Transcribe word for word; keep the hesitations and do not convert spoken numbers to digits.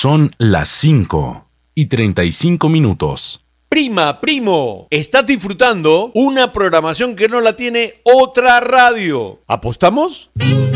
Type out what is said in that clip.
Son las cinco y treinta y cinco minutos. Prima, primo, estás disfrutando una programación que no la tiene otra radio. ¿Apostamos?